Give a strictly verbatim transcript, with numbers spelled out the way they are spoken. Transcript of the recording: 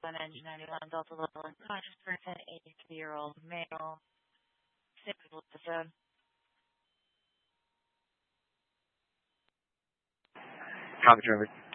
on engine ninety-one, Delta Level unconscious person, eighty-three-year-old male, simple episode. Copy, Trevor.